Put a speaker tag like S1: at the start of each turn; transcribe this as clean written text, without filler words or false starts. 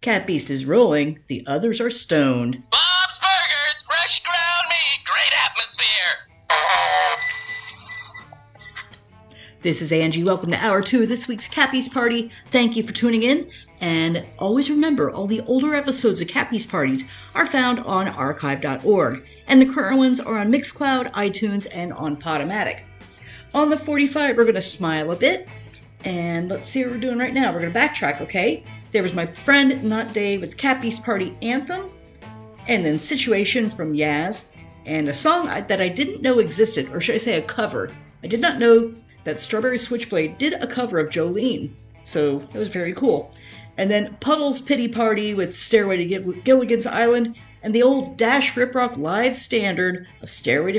S1: Cat Beast is rolling, the others are stoned.
S2: Bob's Burgers, fresh ground meat, great atmosphere.
S1: This is Angie. Welcome to Hour 2 of this week's Cat Beast Party. Thank you for tuning in. And always remember, all the older episodes of Cat Beast Parties are found on archive.org. And the current ones are on Mixcloud, iTunes, and on Podomatic. On the 45, we're going to smile a bit. And let's see what we're doing right now. We're going to backtrack, okay? There was My Friend, Not Dave with Cat Beast Party Anthem. And then Situation from Yaz. And a song that I didn't know existed, or should I say a cover. I did not know that Strawberry Switchblade did a cover of Jolene. So that was very cool. And then Puddle's Pity Party with Stairway to Gilligan's Island, and the old Dash Rip Rock live standard of Stairway to